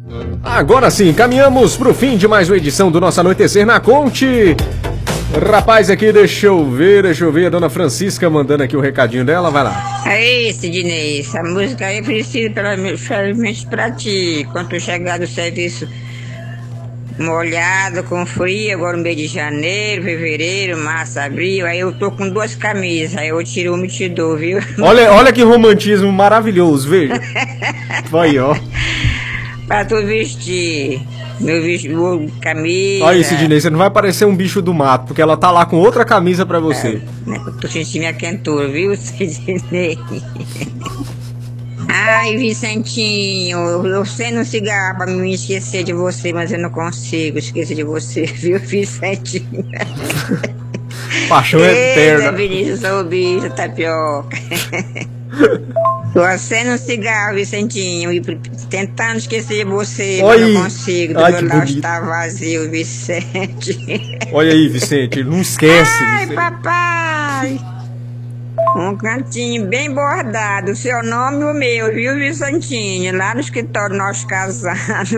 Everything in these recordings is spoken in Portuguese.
Agora sim, caminhamos pro fim de mais uma edição do nosso Anoitecer na Conte. Rapaz, aqui, deixa eu ver, a dona Francisca mandando aqui o recadinho dela, vai lá. Aí, Sidney, essa música aí precisa felizmente pra ti. Quando tu chegar do serviço molhado, com frio, agora no mês de janeiro, fevereiro, março, abril, aí eu tô com 2 camisas, aí eu tiro uma e te dou, viu? Olha que romantismo maravilhoso, veja. Vai, ó. Pra tu vestir. Meu camisa. Olha aí, Sidney, você não vai parecer um bicho do mato, porque ela tá lá com outra camisa pra você. Tô sentindo minha quentura, viu, Sidney? Ai, Vicentinho, eu sei um cigarro pra me esquecer de você, mas eu não consigo esquecer de você, viu, Vicentinho? Paixão eterna. Vinícius, sou bicho, tapioca. Tô acendendo um cigarro, Vicentinho, e tentando esquecer de você, mas não consigo. Do meu lado está vazio, Vicente. Olha aí, Vicente, não esquece. Ai, Vicente. papai! Um cantinho bem bordado, o seu nome e o meu, viu, Vicentinho? Lá no escritório nosso casado.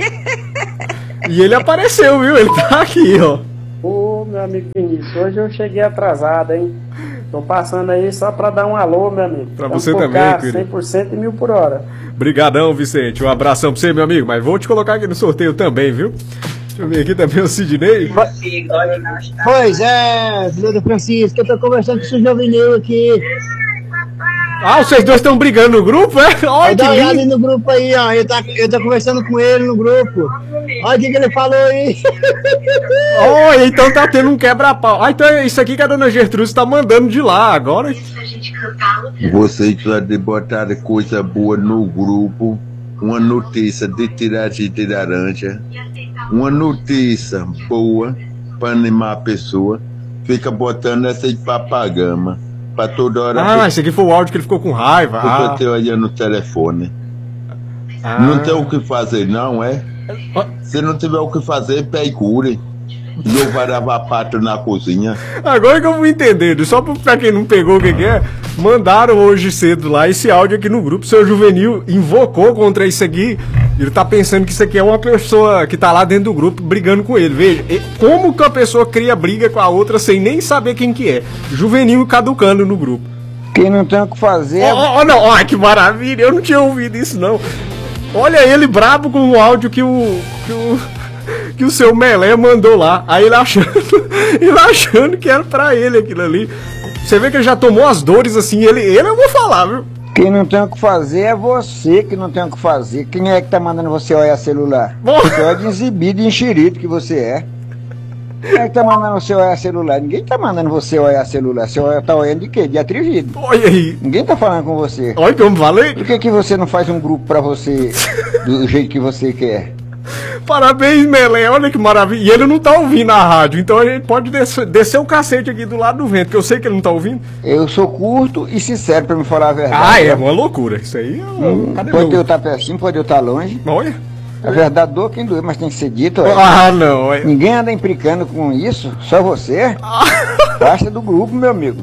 E ele apareceu, viu? Ele tá aqui, ó. Ô, meu amigo Vinícius, hoje eu cheguei atrasado, hein? Tô passando aí só pra dar um alô, meu amigo. Pra você também, querido. 100% e 1000 por hora. Brigadão, Vicente. Um abração pra você, meu amigo. Mas vou te colocar aqui no sorteio também, viu? Deixa eu ver aqui também o Sidney. Pois é, filho do Francisco, eu tô conversando com o seu Jovinil aqui. Ah, vocês dois estão brigando no grupo, é? Olha que lindo. Ali no grupo aí, ó. Eu tô conversando com ele no grupo. Olha o que ele falou aí. Olha, então tá tendo um quebra-pau. Ah, então é isso aqui que a dona Gertrude tá mandando de lá agora. Vocês podem botar coisa boa no grupo. Uma notícia de tiragem de laranja. Uma notícia boa pra animar a pessoa. Fica botando essa de papagama. Pra toda hora. Ah, esse aqui foi o áudio que ele ficou com raiva. Eu tô olhando no telefone. Não tem o que fazer, não, é? Se não tiver o que fazer, pegure. Não vai lavar pato na cozinha. Agora que eu vou entender, só pra quem não pegou o que é, mandaram hoje cedo lá esse áudio aqui no grupo. O seu Juvenil invocou contra isso aqui. Ele tá pensando que isso aqui é uma pessoa que tá lá dentro do grupo brigando com ele. Veja, como que a pessoa cria briga com a outra sem nem saber quem que é. Juvenil caducando no grupo. Quem não tem o que fazer... Não, olha que maravilha, eu não tinha ouvido isso não. Olha ele brabo com o áudio que o seu Melé mandou lá. Aí ele achando que era pra ele aquilo ali. Você vê que ele já tomou as dores assim, ele eu vou falar, viu? Quem não tem o que fazer é você que não tem o que fazer. Quem é que tá mandando você olhar celular? Você é de exibido e enxerido que você é. Quem é que tá mandando você olhar celular? Ninguém tá mandando você olhar celular. Você tá olhando de quê? De atrevido. Olha aí. Ninguém tá falando com você. Olha como falei. Por que você não faz um grupo pra você do jeito que você quer? Parabéns, Melé, olha que maravilha. E ele não tá ouvindo a rádio, então a gente pode descer o cacete aqui do lado do vento, que eu sei que ele não tá ouvindo. Eu sou curto e sincero pra me falar a verdade. Ah, é uma loucura. Isso aí pode eu estar pertinho, pode eu estar longe. Olha. A verdade doa quem doer, mas tem que ser dito. Não. Ninguém anda implicando com isso, só você. Basta do grupo, meu amigo.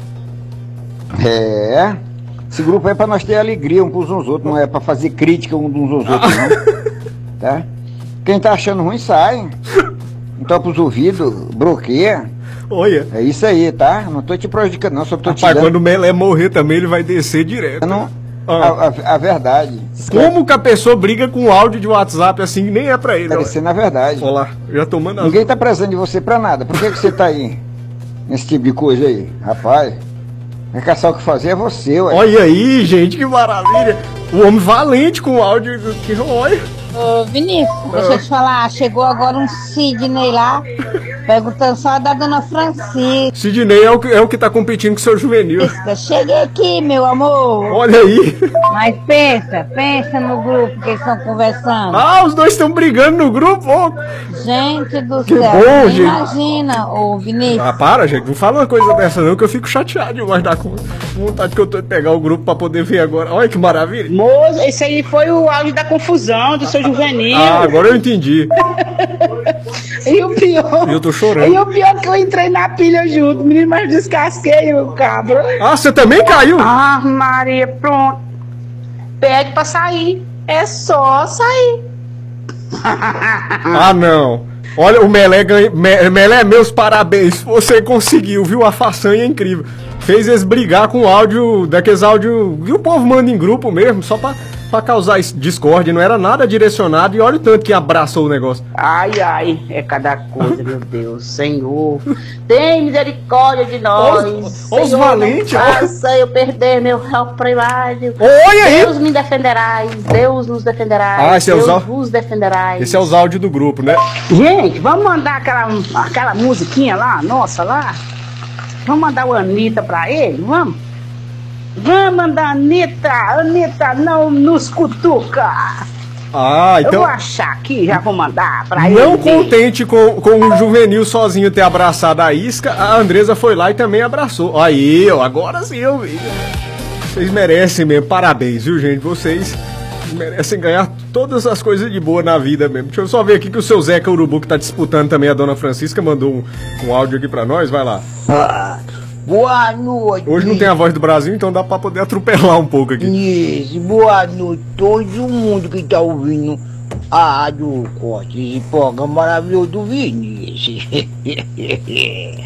Esse grupo é pra nós ter alegria uns pros outros, não é pra fazer crítica uns aos outros, não. Tá? Quem tá achando ruim, sai. Então pros ouvidos, bloqueia. Olha. É isso aí, tá? Não tô te prejudicando, não, só tô te dando. Quando o Melé morrer também, ele vai descer direto. A verdade. Como que a pessoa briga com um áudio de WhatsApp assim, nem é pra ele? Parecendo a verdade. Olha lá, já tô mandando. Ninguém tá precisando de você pra nada. Por que você tá aí? Nesse tipo de coisa aí? Rapaz, vai caçar o que fazer é você, ué. Olha aí, gente, que maravilha. O homem valente com o áudio que olha. Ô, Vinícius, deixa eu te falar, chegou agora um Sidney lá, perguntando só da dona Francisca. Sidney é o que tá competindo com o seu Juvenil. Cheguei aqui, meu amor. Olha aí. Mas pensa no grupo que eles estão conversando. Ah, os dois estão brigando no grupo, ó. Gente do que céu, bom, gente. Imagina, ô Vinícius. Ah, para, gente, não fala uma coisa dessa não, que eu fico chateado demais da conta. Vontade que eu tô de pegar o grupo pra poder ver agora. Olha que maravilha. Moça, esse aí foi o áudio da confusão do seu Juvenil. Ah, agora eu entendi. E o pior... Eu tô chorando. E o pior que eu entrei na pilha junto, menino, mas descasquei o cabra. Ah, você também caiu? Ah, Maria, pronto. Pede pra sair. É só sair. Ah, não. Olha, o Melé ganha. Melé, meus parabéns. Você conseguiu, viu? A façanha é incrível. Fez eles brigar com áudio, daqueles áudios que o povo manda em grupo mesmo, só pra causar discórdia. Não era nada direcionado. E olha o tanto que abraçou o negócio. Ai, ai, é cada coisa, meu Deus. Senhor, tem misericórdia de nós. Os valentes, ó. Faça eu perder meu réu primário. Olha aí. Deus me defenderá. Deus nos defenderá. Deus vos defenderá. Esse é os áudios do grupo, né? Gente, vamos mandar aquela musiquinha lá, nossa, lá. Vamos mandar o Anitta pra ele, vamos? Vamos mandar a Anitta. Anitta, não nos cutuca. Ah, então... Eu vou achar aqui, já vou mandar pra ele. Não contente com o Juvenil sozinho ter abraçado a Isca, a Andresa foi lá e também abraçou. Aí, ó, agora sim eu vi. Vocês merecem mesmo, parabéns, viu, gente? Vocês merecem ganhar todas as coisas de boa na vida mesmo. Deixa eu só ver aqui que o seu Zeca Urubu, que tá disputando também a Dona Francisca, mandou um áudio aqui pra nós, vai lá. Boa noite. Hoje não tem a voz do Brasil, então dá pra poder atropelar um pouco aqui. Isso, boa noite todo mundo que tá ouvindo a Rádio Corte, esse programa maravilhoso do Vinícius.